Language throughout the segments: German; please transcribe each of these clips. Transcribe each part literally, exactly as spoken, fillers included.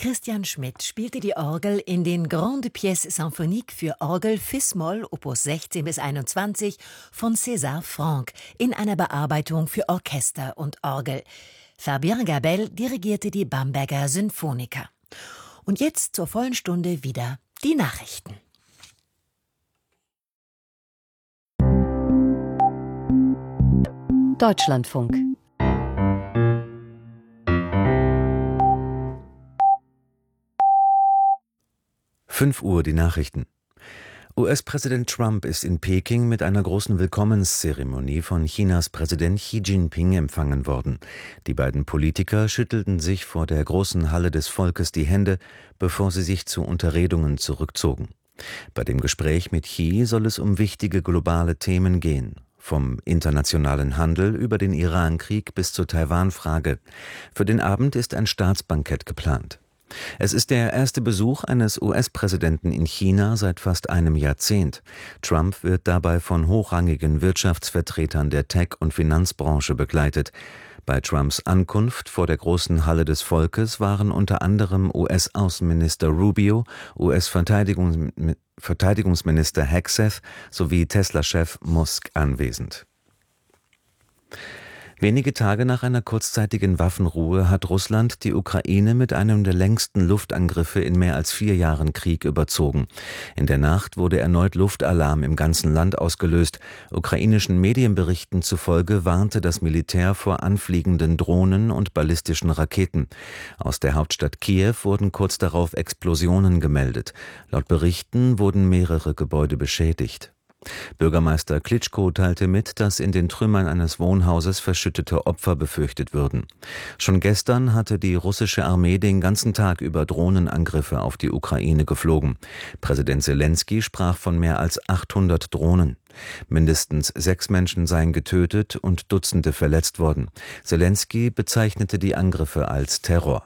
Christian Schmidt spielte die Orgel in den Grandes Pièces Symphoniques für Orgel fis-Moll Opus sechzehn bis einundzwanzig von César Franck in einer Bearbeitung für Orchester und Orgel. Fabien Gabel dirigierte die Bamberger Sinfoniker. Und jetzt zur vollen Stunde wieder die Nachrichten. Deutschlandfunk. fünf Uhr die Nachrichten. U S-Präsident Trump ist in Peking mit einer großen Willkommenszeremonie von Chinas Präsident Xi Jinping empfangen worden. Die beiden Politiker schüttelten sich vor der großen Halle des Volkes die Hände, bevor sie sich zu Unterredungen zurückzogen. Bei dem Gespräch mit Xi soll es um wichtige globale Themen gehen. Vom internationalen Handel über den Iran-Krieg bis zur Taiwan-Frage. Für den Abend ist ein Staatsbankett geplant. Es ist der erste Besuch eines U S-Präsidenten in China seit fast einem Jahrzehnt. Trump wird dabei von hochrangigen Wirtschaftsvertretern der Tech- und Finanzbranche begleitet. Bei Trumps Ankunft vor der großen Halle des Volkes waren unter anderem U S-Außenminister Rubio, U S-Verteidigungs- Verteidigungsminister Hegseth sowie Tesla-Chef Musk anwesend. Wenige Tage nach einer kurzzeitigen Waffenruhe hat Russland die Ukraine mit einem der längsten Luftangriffe in mehr als vier Jahren Krieg überzogen. In der Nacht wurde erneut Luftalarm im ganzen Land ausgelöst. Ukrainischen Medienberichten zufolge warnte das Militär vor anfliegenden Drohnen und ballistischen Raketen. Aus der Hauptstadt Kiew wurden kurz darauf Explosionen gemeldet. Laut Berichten wurden mehrere Gebäude beschädigt. Bürgermeister Klitschko teilte mit, dass in den Trümmern eines Wohnhauses verschüttete Opfer befürchtet würden. Schon gestern hatte die russische Armee den ganzen Tag über Drohnenangriffe auf die Ukraine geflogen. Präsident Selenskyj sprach von mehr als achthundert Drohnen. Mindestens sechs Menschen seien getötet und Dutzende verletzt worden. Selenskyj bezeichnete die Angriffe als Terror.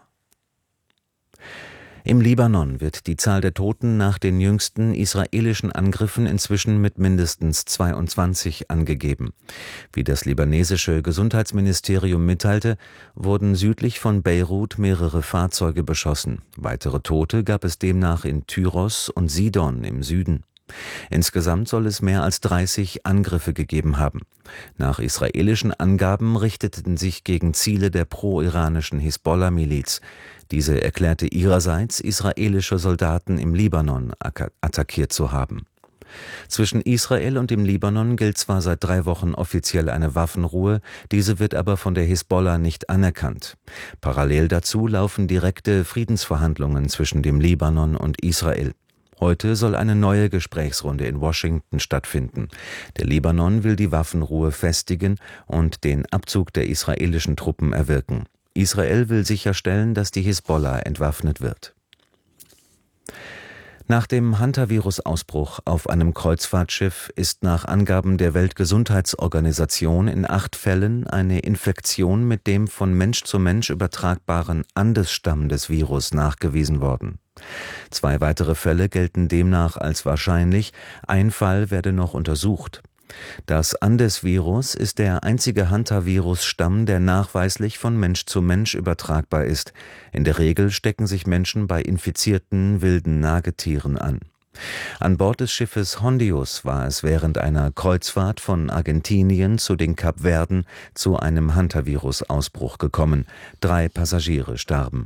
Im Libanon wird die Zahl der Toten nach den jüngsten israelischen Angriffen inzwischen mit mindestens zweiundzwanzig angegeben. Wie das libanesische Gesundheitsministerium mitteilte, wurden südlich von Beirut mehrere Fahrzeuge beschossen. Weitere Tote gab es demnach in Tyros und Sidon im Süden. Insgesamt soll es mehr als dreißig Angriffe gegeben haben. Nach israelischen Angaben richteten sich gegen Ziele der pro-iranischen Hisbollah-Miliz. Diese erklärte ihrerseits, israelische Soldaten im Libanon attackiert zu haben. Zwischen Israel und dem Libanon gilt zwar seit drei Wochen offiziell eine Waffenruhe, diese wird aber von der Hisbollah nicht anerkannt. Parallel dazu laufen direkte Friedensverhandlungen zwischen dem Libanon und Israel. Heute soll eine neue Gesprächsrunde in Washington stattfinden. Der Libanon will die Waffenruhe festigen und den Abzug der israelischen Truppen erwirken. Israel will sicherstellen, dass die Hisbollah entwaffnet wird. Nach dem Hantavirus-Ausbruch auf einem Kreuzfahrtschiff ist nach Angaben der Weltgesundheitsorganisation in acht Fällen eine Infektion mit dem von Mensch zu Mensch übertragbaren Andes-Stamm des Virus nachgewiesen worden. Zwei weitere Fälle gelten demnach als wahrscheinlich, ein Fall werde noch untersucht. Das Andes-Virus ist der einzige Hantavirus-Stamm, der nachweislich von Mensch zu Mensch übertragbar ist. In der Regel stecken sich Menschen bei infizierten wilden Nagetieren an. An Bord des Schiffes Hondius war es während einer Kreuzfahrt von Argentinien zu den Kapverden zu einem Hantavirus-Ausbruch gekommen. Drei Passagiere starben.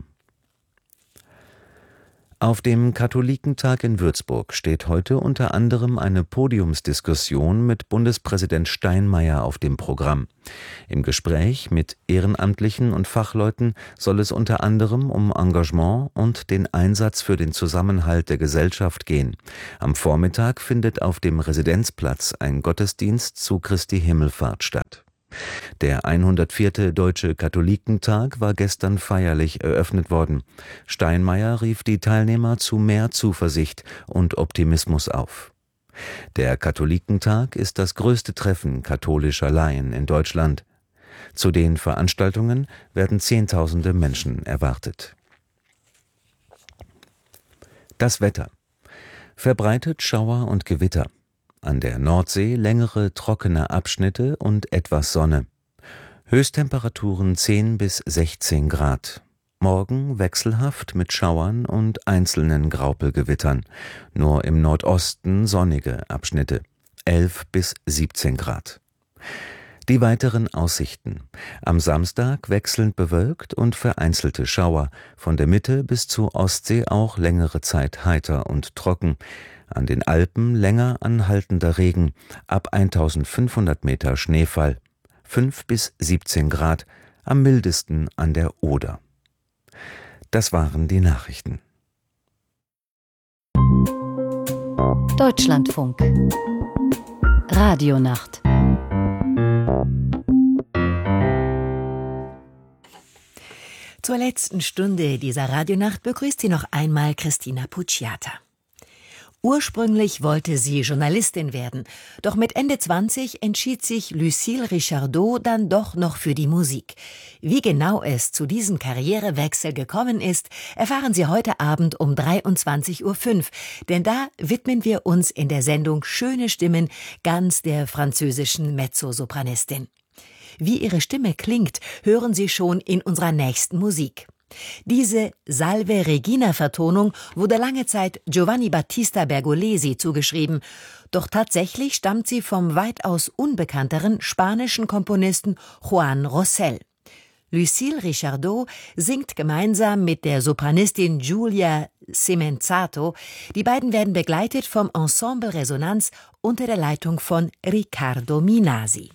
Auf dem Katholikentag in Würzburg steht heute unter anderem eine Podiumsdiskussion mit Bundespräsident Steinmeier auf dem Programm. Im Gespräch mit Ehrenamtlichen und Fachleuten soll es unter anderem um Engagement und den Einsatz für den Zusammenhalt der Gesellschaft gehen. Am Vormittag findet auf dem Residenzplatz ein Gottesdienst zu Christi Himmelfahrt statt. Der hundertvierte Deutsche Katholikentag war gestern feierlich eröffnet worden. Steinmeier rief die Teilnehmer zu mehr Zuversicht und Optimismus auf. Der Katholikentag ist das größte Treffen katholischer Laien in Deutschland. Zu den Veranstaltungen werden Zehntausende Menschen erwartet. Das Wetter. Verbreitet Schauer und Gewitter. An der Nordsee längere trockene Abschnitte und etwas Sonne. Höchsttemperaturen zehn bis sechzehn Grad. Morgen wechselhaft mit Schauern und einzelnen Graupelgewittern. Nur im Nordosten sonnige Abschnitte. elf bis siebzehn Grad. Die weiteren Aussichten. Am Samstag wechselnd bewölkt und vereinzelte Schauer. Von der Mitte bis zur Ostsee auch längere Zeit heiter und trocken. An den Alpen länger anhaltender Regen. Ab eintausendfünfhundert Meter Schneefall. fünf bis siebzehn Grad. Am mildesten an der Oder. Das waren die Nachrichten. Deutschlandfunk. Radionacht. Zur letzten Stunde dieser Radionacht begrüßt sie noch einmal Christina Pucciata. Ursprünglich wollte sie Journalistin werden, doch mit Ende zwanzig entschied sich Lucille Richardot dann doch noch für die Musik. Wie genau es zu diesem Karrierewechsel gekommen ist, erfahren Sie heute Abend um dreiundzwanzig Uhr fünf, denn da widmen wir uns in der Sendung Schöne Stimmen ganz der französischen Mezzosopranistin. Wie ihre Stimme klingt, hören Sie schon in unserer nächsten Musik. Diese Salve Regina-Vertonung wurde lange Zeit Giovanni Battista Bergolesi zugeschrieben, doch tatsächlich stammt sie vom weitaus unbekannteren spanischen Komponisten Juan Rosell. Lucille Richardot singt gemeinsam mit der Sopranistin Giulia Semenzato. Die beiden werden begleitet vom Ensemble Resonanz unter der Leitung von Riccardo Minasi.